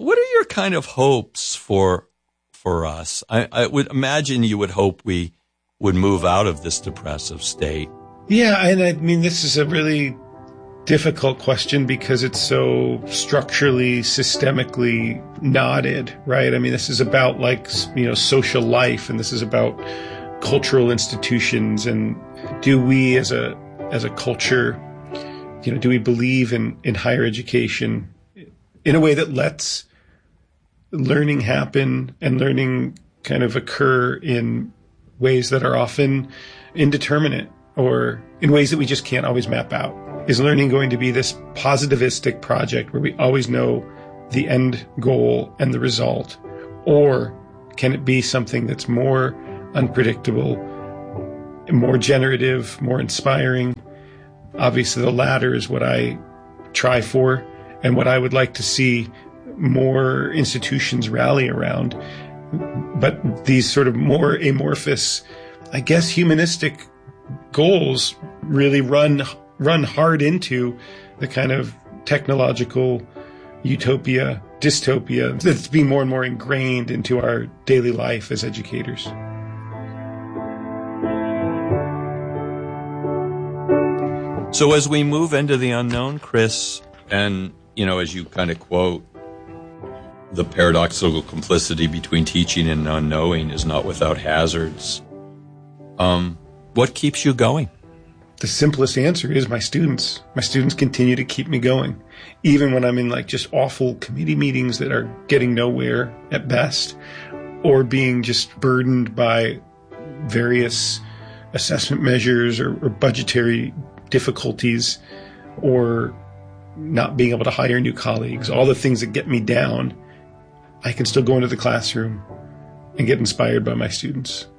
what are your kind of hopes for us? I would imagine you would hope we would move out of this depressive state. Yeah, and I mean, this is a really difficult question because it's so structurally, systemically knotted, right? I mean, this is about social life, and this is about cultural institutions. And do we as a culture, do we believe in higher education in a way that lets learning happen and learning kind of occur in ways that are often indeterminate or in ways that we just can't always map out? Is learning going to be this positivistic project where we always know the end goal and the result? Or can it be something that's more unpredictable, more generative, more inspiring? Obviously, the latter is what I try for and what I would like to see more institutions rally around. But these sort of more amorphous, I guess, humanistic goals really run hard into the kind of technological utopia, dystopia that's being more and more ingrained into our daily life as educators. So as we move into the unknown, Chris, and, as you kind of quote, the paradoxical complicity between teaching and unknowing is not without hazards. What keeps you going? The simplest answer is my students. My students continue to keep me going. Even when I'm in just awful committee meetings that are getting nowhere at best, or being just burdened by various assessment measures or budgetary difficulties, or not being able to hire new colleagues, all the things that get me down, I can still go into the classroom and get inspired by my students.